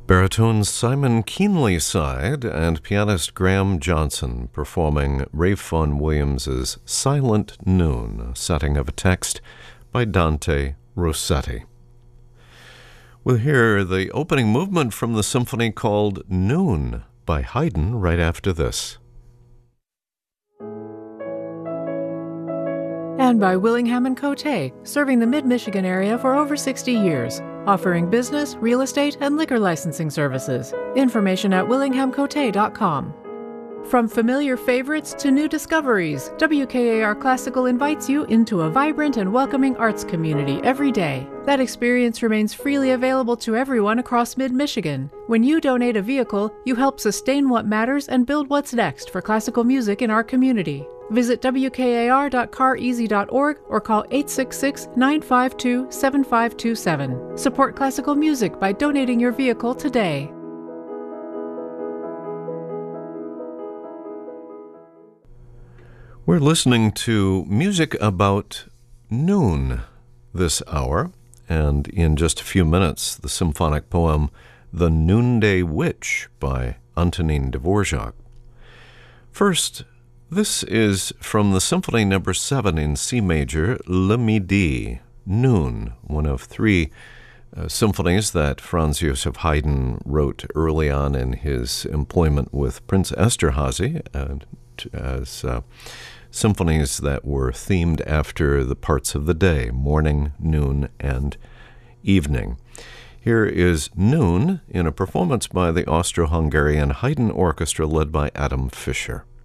Baritone Simon Keenlyside and pianist Graham Johnson performing Ralph Vaughan Williams's Silent Noon, a setting of a text by Dante Rossetti. We'll hear the opening movement from the symphony called Noon by Haydn right after this. And by Willingham & Cote, serving the Mid-Michigan area for over 60 years, offering business, real estate, and liquor licensing services. Information at willinghamcote.com. From familiar favorites to new discoveries, WKAR Classical invites you into a vibrant and welcoming arts community every day. That experience remains freely available to everyone across Mid-Michigan. When you donate a vehicle, you help sustain what matters and build what's next for classical music in our community. Visit wkar.careasy.org or call 866-952-7527. Support classical music by donating your vehicle today. We're listening to music about noon this hour, and in just a few minutes, the symphonic poem The Noonday Witch by Antonin Dvorak. First, this is from the Symphony No. 7 in C major, Le Midi, Noon, one of three symphonies that Franz Joseph Haydn wrote early on in his employment with Prince Esterhazy, as symphonies that were themed after the parts of the day, morning, noon, and evening. Here is Noon in a performance by the Austro-Hungarian Haydn Orchestra led by Adam Fischer.